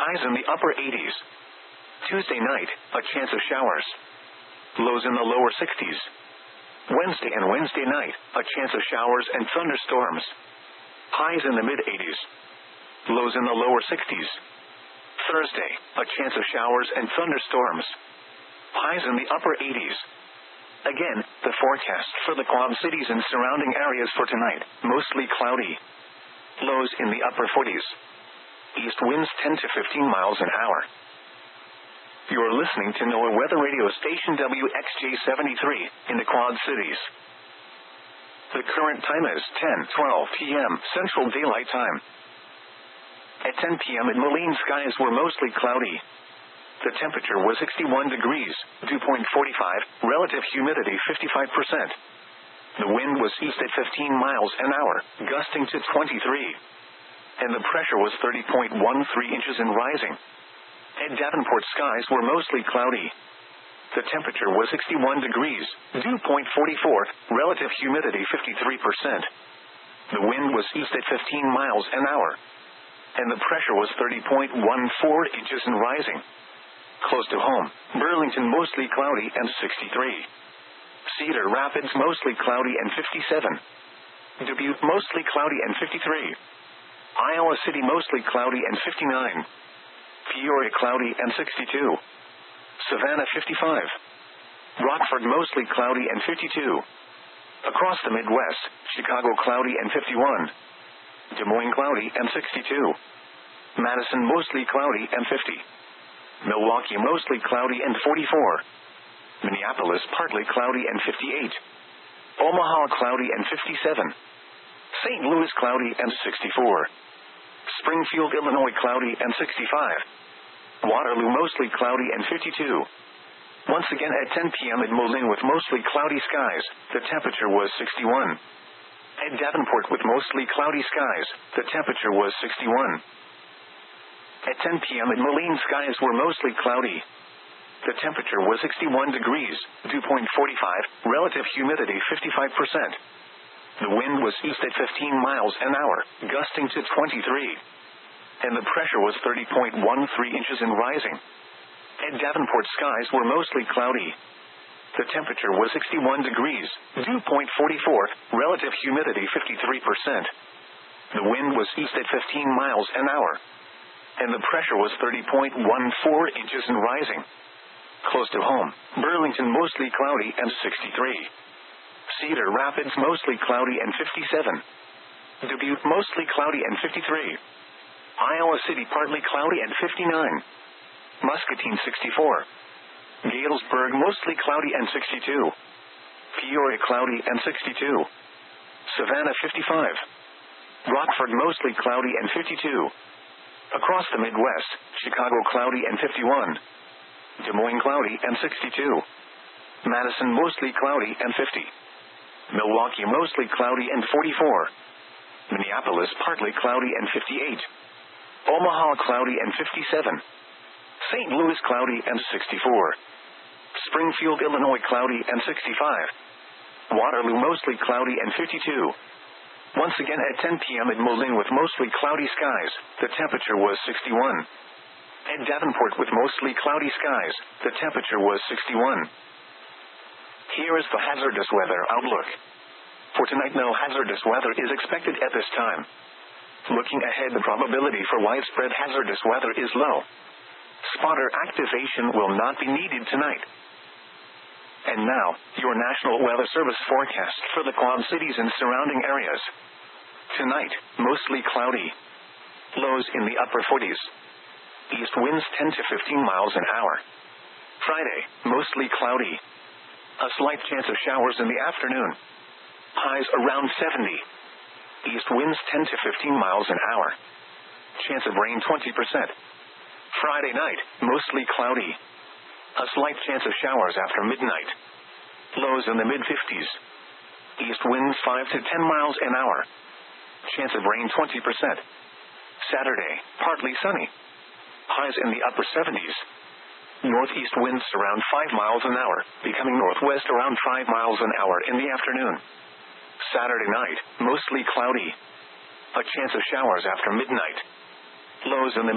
Highs in the upper 80s. Tuesday night, a chance of showers. Lows in the lower 60s. Wednesday and Wednesday night, a chance of showers and thunderstorms. Highs in the mid-80s. Lows in the lower 60s. Thursday, a chance of showers and thunderstorms. Highs in the upper 80s. Again, the forecast for the Quad Cities and surrounding areas for tonight, mostly cloudy. Lows in the upper 40s. East winds 10 to 15 miles an hour. You're listening to NOAA Weather Radio Station WXJ-73 in the Quad Cities. The current time is 10:12 p.m. Central Daylight Time. At 10 p.m. in Moline, skies were mostly cloudy. The temperature was 61 degrees, dew point 45, relative humidity 55%. The wind was east at 15 miles an hour, gusting to 23. And the pressure was 30.13 inches and rising. At Davenport, skies were mostly cloudy. The temperature was 61 degrees, dew point 44, relative humidity 53%. The wind was east at 15 miles an hour. And the pressure was 30.14 inches and rising. Close to home, Burlington mostly cloudy and 63. Cedar Rapids mostly cloudy and 57. Dubuque mostly cloudy and 53. Iowa City mostly cloudy and 59. Peoria cloudy and 62. Savannah 55. Rockford mostly cloudy and 52. Across the Midwest, Chicago cloudy and 51. Des Moines cloudy and 62. Madison mostly cloudy and 50. Milwaukee mostly cloudy and 44. Minneapolis partly cloudy and 58. Omaha cloudy and 57. St. Louis cloudy and 64. Springfield, Illinois cloudy and 65. Waterloo mostly cloudy and 52. Once again at 10 p.m. in Moline with mostly cloudy skies, the temperature was 61. At Davenport with mostly cloudy skies, the temperature was 61. At 10 p.m. in Moline, skies were mostly cloudy. The temperature was 61 degrees, dew point 45, relative humidity 55%. The wind was east at 15 miles an hour, gusting to 23. And the pressure was 30.13 inches and rising. At Davenport, skies were mostly cloudy. The temperature was 61 degrees, dew point 44, relative humidity 53%. The wind was east at 15 miles an hour. And the pressure was 30.14 inches and rising. Close to home, Burlington mostly cloudy and 63. Cedar Rapids mostly cloudy and 57. Dubuque mostly cloudy and 53. Iowa City partly cloudy and 59. Muscatine 64. Galesburg mostly cloudy and 62. Peoria cloudy and 62. Savannah 55. Rockford mostly cloudy and 52. Across the Midwest, Chicago cloudy and 51. Des Moines cloudy and 62. Madison mostly cloudy and 50. Milwaukee mostly cloudy and 44. Minneapolis partly cloudy and 58. Omaha cloudy and 57. St. Louis cloudy and 64. Springfield, Illinois cloudy and 65. Waterloo mostly cloudy and 52. Once again at 10 p.m. in Moline with mostly cloudy skies, the temperature was 61. At Davenport with mostly cloudy skies, the temperature was 61. Here is the hazardous weather outlook. For tonight, no hazardous weather is expected at this time. Looking ahead, the probability for widespread hazardous weather is low. Spotter activation will not be needed tonight. And now, your National Weather Service forecast for the Quad Cities and surrounding areas. Tonight, mostly cloudy. Lows in the upper 40s. East winds 10 to 15 miles an hour. Friday, mostly cloudy. A slight chance of showers in the afternoon. Highs around 70. East winds 10 to 15 miles an hour. Chance of rain 20%. Friday night, mostly cloudy. A slight chance of showers after midnight. Lows in the mid-50s. East winds 5 to 10 miles an hour. Chance of rain 20%. Saturday, partly sunny. Highs in the upper 70s. Northeast winds around 5 miles an hour, becoming northwest around 5 miles an hour in the afternoon. Saturday night, mostly cloudy. A chance of showers after midnight. Lows in the